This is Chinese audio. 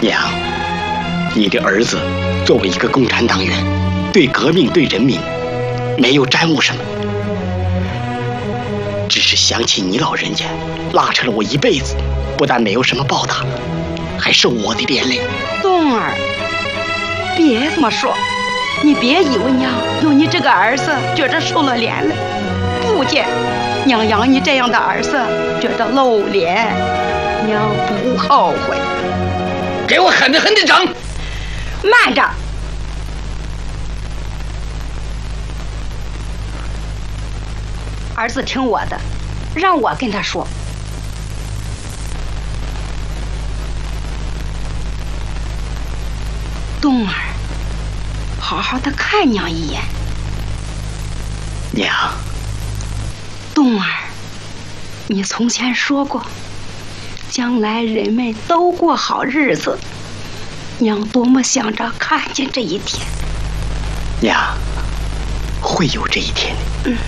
娘，你的儿子作为一个共产党员，对革命对人民没有沾污什么，只是想起你老人家拉扯了我一辈子，不但没有什么报答，还受我的连累。 冬儿，别这么说，你别以为娘有你这个儿子觉着受了连累，不见娘养你这样的儿子觉着露脸，娘不后悔。 给我狠狠地整！ 慢着，儿子听我的，让我跟他说。冬儿，好好的看娘一眼。 娘， 冬儿，你从前说过，将来人们都过好日子，娘多么想着看见这一天。 娘，会有这一天的。